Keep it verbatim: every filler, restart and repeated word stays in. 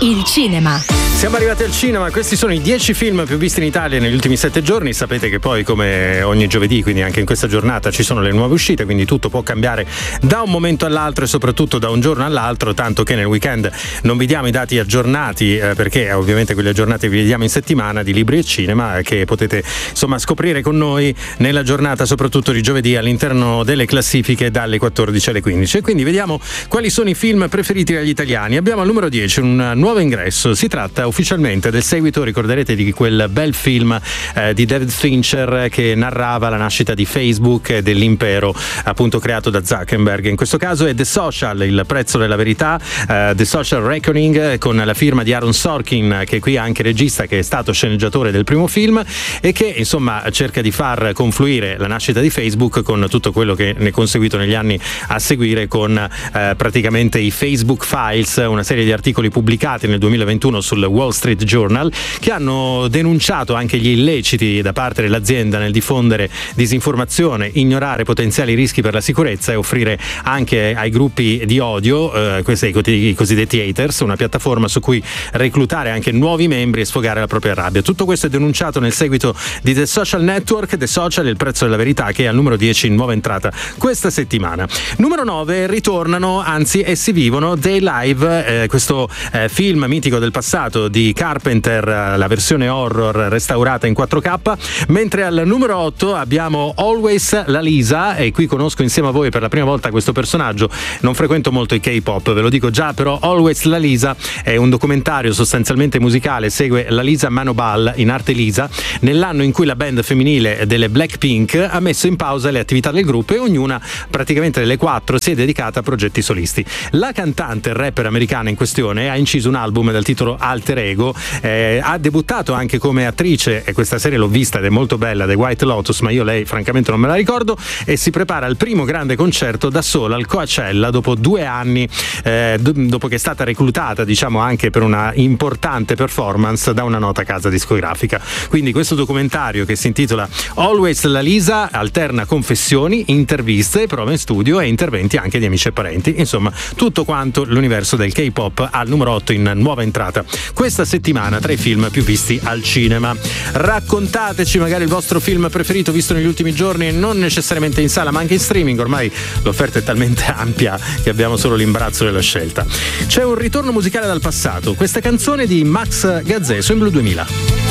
Il cinema. Siamo arrivati al cinema, questi sono i dieci film più visti in Italia negli ultimi sette giorni. Sapete che poi, come ogni giovedì, quindi anche in questa giornata, ci sono le nuove uscite, quindi tutto può cambiare da un momento all'altro e soprattutto da un giorno all'altro, tanto che nel weekend non vi diamo i dati aggiornati, eh, perché ovviamente quelli aggiornati vi li diamo in settimana di libri e cinema, eh, che potete insomma scoprire con noi nella giornata, soprattutto di giovedì, all'interno delle classifiche dalle quattordici alle quindici. E quindi vediamo quali sono i film preferiti dagli italiani. Abbiamo al numero dieci un nuovo ingresso, si tratta ufficialmente del seguito, ricorderete, di quel bel film eh, di David Fincher che narrava la nascita di Facebook e dell'impero appunto creato da Zuckerberg. In questo caso è The Social, il prezzo della verità, eh, The Social Reckoning, con la firma di Aaron Sorkin, che qui è anche regista, che è stato sceneggiatore del primo film e che insomma cerca di far confluire la nascita di Facebook con tutto quello che ne è conseguito negli anni a seguire, con eh, praticamente i Facebook Files, una serie di articoli pubblicati nel duemilaventuno sul Wall Street Journal, che hanno denunciato anche gli illeciti da parte dell'azienda nel diffondere disinformazione, ignorare potenziali rischi per la sicurezza e offrire anche ai gruppi di odio, eh, questi i cosiddetti haters, una piattaforma su cui reclutare anche nuovi membri e sfogare la propria rabbia. Tutto questo è denunciato nel seguito di The Social Network, The Social, il prezzo della verità, che è al numero dieci in nuova entrata questa settimana. Numero nove, ritornano, anzi essi vivono, Day Live, eh, questo eh, film mitico del passato di Carpenter, la versione horror restaurata in quattro K, mentre al numero otto abbiamo Always Lalisa, e qui conosco insieme a voi per la prima volta questo personaggio. Non frequento molto i K-pop, ve lo dico già, però Always Lalisa è un documentario sostanzialmente musicale, segue Lalisa Manobal, in arte Lisa, nell'anno in cui la band femminile delle Blackpink ha messo in pausa le attività del gruppo e ognuna praticamente delle quattro si è dedicata a progetti solisti. La cantante e rapper americana in questione ha inciso un album dal titolo Alter Ego, eh, ha debuttato anche come attrice, e questa serie l'ho vista ed è molto bella, The White Lotus, ma io lei francamente non me la ricordo, e si prepara al primo grande concerto da sola al Coachella dopo due anni, eh, do- dopo che è stata reclutata diciamo anche per una importante performance da una nota casa discografica. Quindi questo documentario, che si intitola Always Lalisa, alterna confessioni, interviste, prove in studio e interventi anche di amici e parenti, insomma tutto quanto l'universo del K-pop al numero otto in nuova entrata questa settimana tra i film più visti al cinema. Raccontateci magari il vostro film preferito visto negli ultimi giorni, non necessariamente in sala ma anche in streaming, ormai l'offerta è talmente ampia che abbiamo solo l'imbarazzo della scelta. C'è un ritorno musicale dal passato, questa canzone di Max Gazzè su In Blu duemila.